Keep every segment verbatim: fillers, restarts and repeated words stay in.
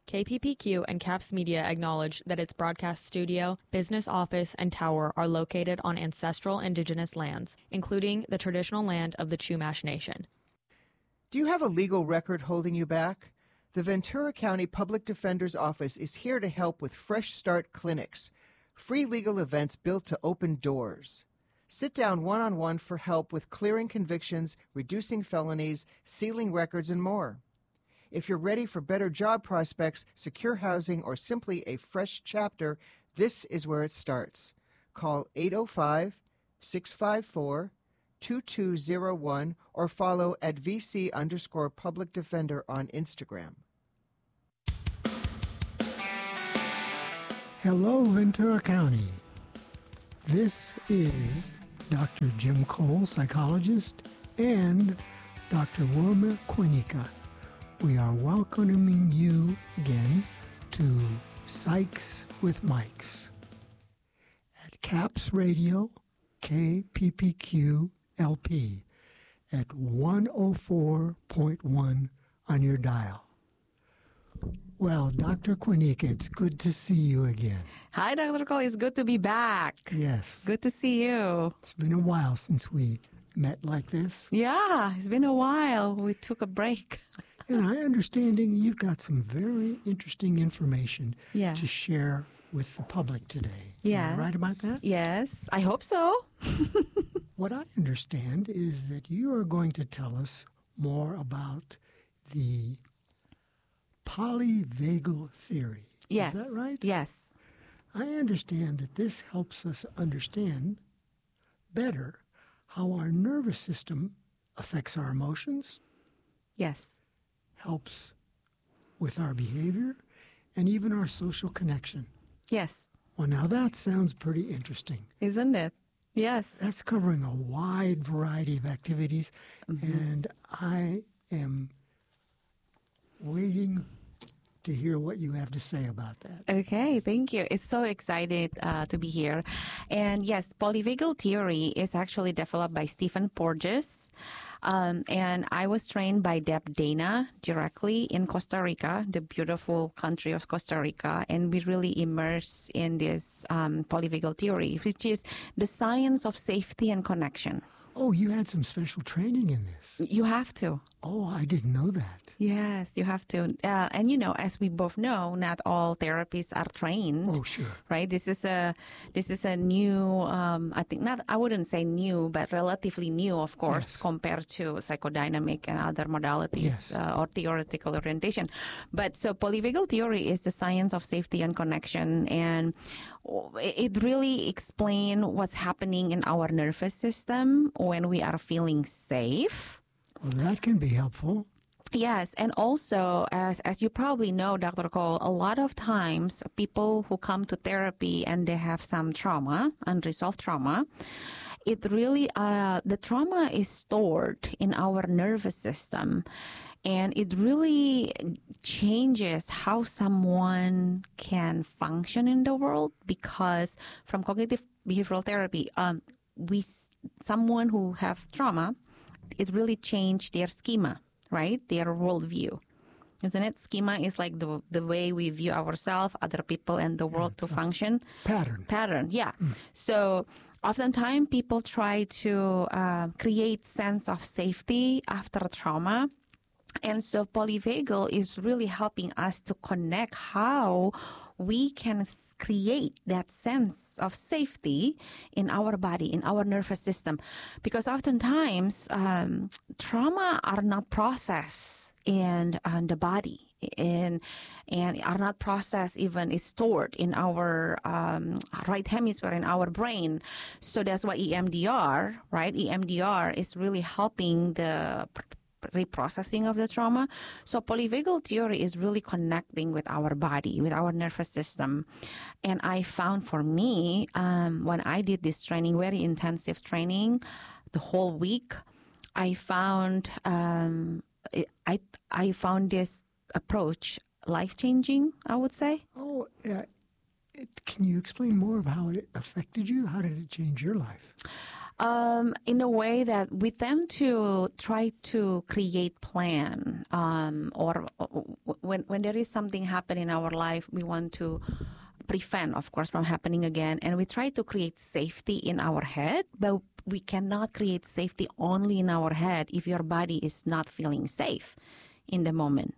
K P P Q and CAPS Media acknowledge that its broadcast studio, business office, and tower are located on ancestral indigenous lands, including the traditional land of the Chumash Nation. Do you have a legal record holding you back? The Ventura County Public Defender's Office is here to help with Fresh Start clinics, free legal events built to open doors. Sit down one-on-one for help with clearing convictions, reducing felonies, sealing records, and more. If you're ready for better job prospects, secure housing, or simply a fresh chapter, this is where it starts. Call eight oh five, six five four, two two zero one or follow at VC underscore public defender on Instagram. Hello, Ventura County. This is Doctor Jim Cole, psychologist, and Doctor Wilma Quinica. We are welcoming you again to Psychs with Mics at CAPS Radio, K P P Q L P at one oh four point one on your dial. Well, Doctor Quinica, it's good to see you again. Hi, Doctor Cole. It's good to be back. Yes. Good to see you. It's been a while since we met like this. Yeah, it's been a while. We took a break. And I understanding you've got some very interesting information yeah. to share with the public today. Yeah. Am I right about that? Yes, I hope so. What I understand is that you are going to tell us more about the polyvagal theory. Yes. Is that right? Yes. I understand that this helps us understand better how our nervous system affects our emotions. Yes. Helps with our behavior and even our social connection. Yes. Well, now that sounds pretty interesting. Isn't it? Yes. That's covering a wide variety of activities, mm-hmm. and I am waiting to hear what you have to say about that. Okay, thank you. It's so excited uh, to be here. And yes, polyvagal theory is actually developed by Stephen Porges. Um, and I was trained by Deb Dana directly in Costa Rica, the beautiful country of Costa Rica. And we really immerse in this um, polyvagal theory, which is the science of safety and connection. Oh, you had some special training in this. You have to. Oh, I didn't know that. Yes, you have to. Uh, and, you know, as we both know, not all therapists are trained. Oh, sure. Right? This is a this is a new, um, I think, not, I wouldn't say new, but relatively new, of course, yes. compared to psychodynamic and other modalities yes. uh, or theoretical orientation. But so polyvagal theory is the science of safety and connection. And it really explains what's happening in our nervous system when we are feeling safe. Well, that can be helpful. Yes, and also, as as you probably know, Doctor Cole, a lot of times people who come to therapy and they have some trauma, unresolved trauma, it really, uh, the trauma is stored in our nervous system, and it really changes how someone can function in the world, because from cognitive behavioral therapy, um, we someone who have trauma, it really changed their schema. Right? Their worldview. Isn't it? Schema is like the the way we view ourselves, other people, and the world yeah, to function. Pattern. Pattern, yeah. Mm. So oftentimes people try to uh, create sense of safety after trauma. And so polyvagal is really helping us to connect how we can create that sense of safety in our body, in our nervous system. Because oftentimes, um, trauma are not processed in uh, the body and, and are not processed, even is stored in our um, right hemisphere, in our brain. So that's why E M D R, right? E M D R is really helping the reprocessing of the trauma. So polyvagal theory is really connecting with our body, with our nervous system. And I found for me, um, when I did this training, very intensive training, the whole week, I found um, I I found this approach life-changing, I would say. Oh, uh, it, can you explain more of how it affected you? How did it change your life? Um, in a way that we tend to try to create plan, um, or uh, when when there is something happen in our life, we want to prevent, of course, from happening again, and we try to create safety in our head, but we cannot create safety only in our head if your body is not feeling safe in the moment.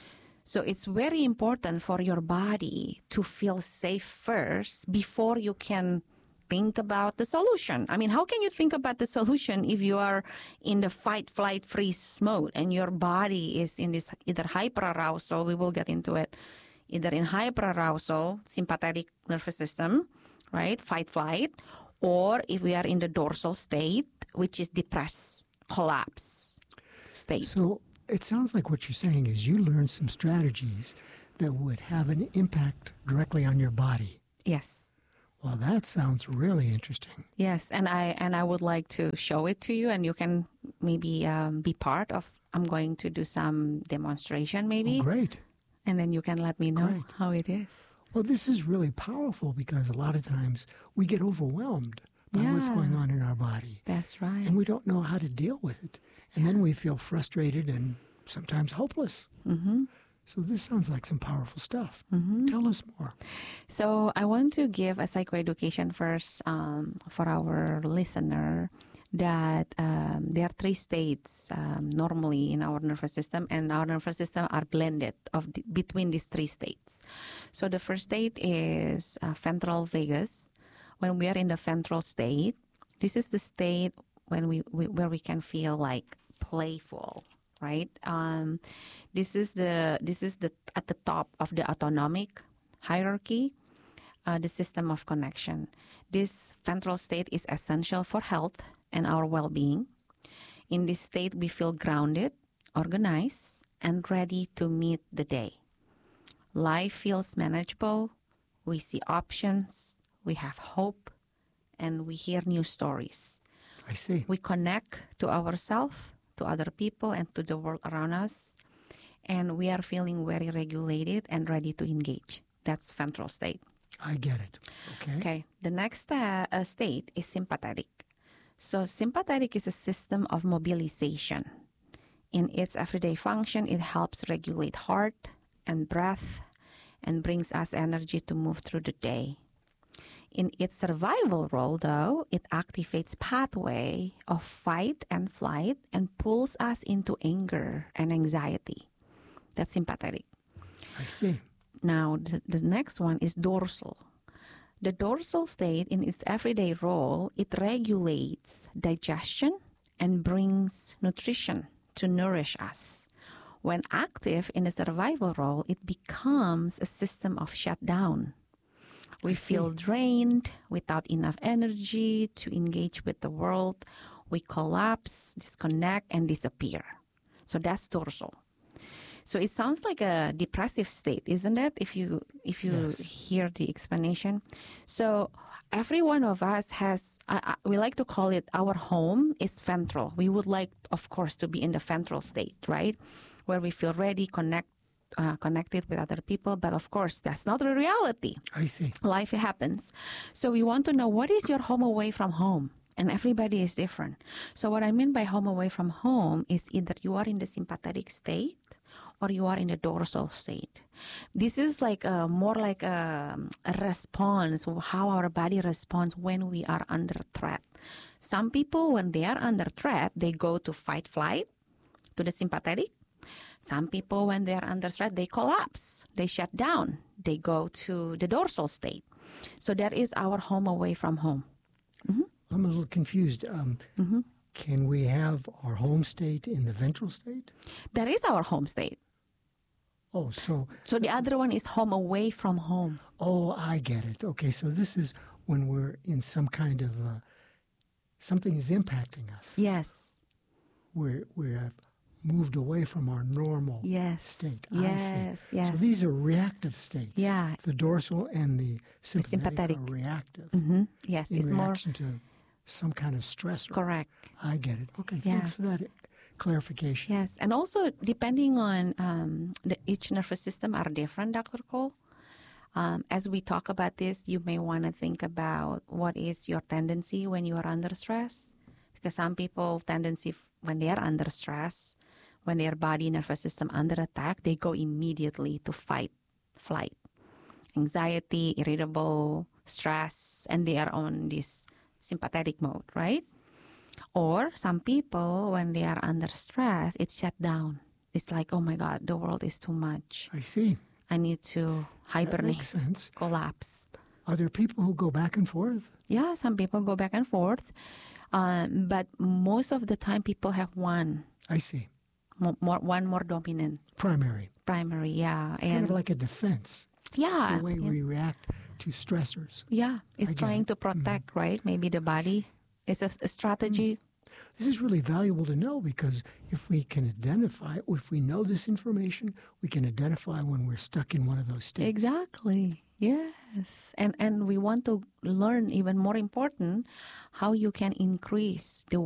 So it's very important for your body to feel safe first before you can think about the solution. I mean, how can you think about the solution if you are in the fight, flight, freeze mode and your body is in this either hyperarousal, we will get into it, either in hyperarousal, sympathetic nervous system, right, fight, flight, or if we are in the dorsal state, which is depressed, collapse state. So it sounds like what you're saying is you learned some strategies that would have an impact directly on your body. Yes. Well, that sounds really interesting. Yes, and I and I would like to show it to you, and you can maybe um, be part of. I'm going to do some demonstration, maybe. Oh, great. And then you can let me know Great. how it is. Well, this is really powerful because a lot of times we get overwhelmed by what's Yeah. going on in our body. That's right. And we don't know how to deal with it. And then we feel frustrated and sometimes hopeless. Mm-hmm. So this sounds like some powerful stuff. Mm-hmm. Tell us more. So I want to give a psychoeducation first um, for our listener that um, there are three states um, normally in our nervous system, and our nervous system are blended of the, between these three states. So the first state is uh, ventral vagus. When we are in the ventral state, this is the state when we, we where we can feel like playful, right? Um, this is the this is the at the top of the autonomic hierarchy, uh, the system of connection. This ventral state is essential for health and our well-being. In this state, we feel grounded, organized, and ready to meet the day. Life feels manageable. We see options. We have hope, and we hear new stories. I see. We connect to ourselves, to other people, and to the world around us. And we are feeling very regulated and ready to engage. That's ventral state. I get it. Okay. Okay. The next uh, uh, state is sympathetic. So sympathetic is a system of mobilization. In its everyday function, it helps regulate heart and breath and brings us energy to move through the day. In its survival role, though, it activates pathway of fight and flight and pulls us into anger and anxiety. That's sympathetic. I see. Now, the, the next one is dorsal. The dorsal state, in its everyday role, it regulates digestion and brings nutrition to nourish us. When active in the survival role, it becomes a system of shutdown. We feel drained, without enough energy to engage with the world. We collapse, disconnect, and disappear. So that's dorsal. So it sounds like a depressive state, isn't it? If you if you Yes. hear the explanation. So every one of us has, uh, uh, we like to call it our home is ventral. We would like, of course, to be in the ventral state, right? Where we feel ready, connect, uh, connected with other people. But of course, that's not the reality. I see. Life happens. So we want to know, what is your home away from home? And everybody is different. So what I mean by home away from home is either you are in the sympathetic state or you are in the dorsal state. This is like a, more like a, a response, how our body responds when we are under threat. Some people, when they are under threat, they go to fight, flight, to the sympathetic. Some people, when they are under threat, they collapse. They shut down. They go to the dorsal state. So that is our home away from home. Mm-hmm. I'm a little confused. Um, Mm-hmm. Can we have our home state in the ventral state? That is our home state. Oh, so, So the other one is home away from home. oh, I get it. Okay, so this is when we're in some kind of, uh, something is impacting us. Yes. We're, we have moved away from our normal Yes. state. Yes, I see. yes. So these are reactive states. Yeah. The dorsal and the sympathetic, sympathetic. are reactive Mm-hmm. Yes, in it's more reaction to some kind of stressor. correct. I get it. Okay, Yeah. thanks for that clarification. Yes, and also depending on um, the each nervous system are different, Doctor Cole. Um, as we talk about this, you may want to think about what is your tendency when you are under stress. Because some people tendency f- when they are under stress, when their body nervous system under attack, they go immediately to fight, flight, anxiety, irritable, stress, and they are on this sympathetic mode, right? Or some people, when they are under stress, it's shut down. It's like, oh my God, the world is too much. I see. I need to That hibernate, makes sense. collapse. Are there people who go back and forth? Yeah, some people go back and forth. Um, but most of the time, people have one, I see. mo- more, one more dominant Primary. primary. Yeah, It's kind of like a defense. yeah, It's the way yeah, we react to stressors. yeah. It's I get trying it. to protect, right? Maybe the body. It's a, a strategy. This is really valuable to know because if we can identify, if we know this information, we can identify when we're stuck in one of those states. Exactly. Yes. And and we want to learn even more important how you can increase the